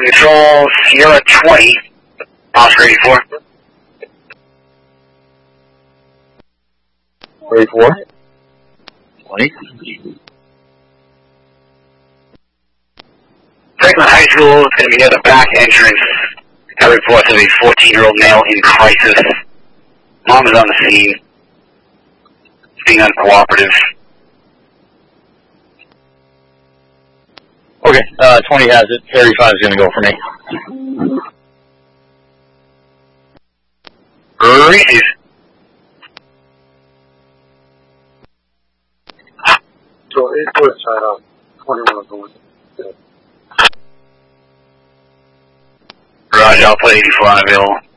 Control, Sierra 20, Oscar 84. 34. 20. Franklin High School is going to be near the back entrance. Got reports of a 14-year-old male in crisis. Mom is on the scene. Being uncooperative. Okay, 20 has it. 35 is going to go for me. Reese's. So 82 is tied up. 21 is going. Roger, I'll play 84 unavailable.